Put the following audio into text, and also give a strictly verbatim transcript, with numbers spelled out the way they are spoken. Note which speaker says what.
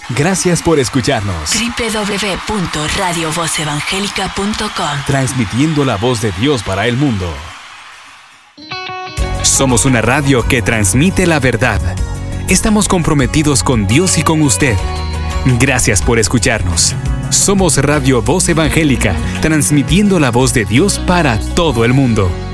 Speaker 1: Gracias por escucharnos.
Speaker 2: doble u doble u doble u punto radio voz evangélica punto com.
Speaker 1: Transmitiendo la voz de Dios para el mundo. Somos una radio que transmite la verdad. Estamos comprometidos con Dios y con usted. Gracias por escucharnos. Somos Radio Voz Evangélica, transmitiendo la voz de Dios para todo el mundo.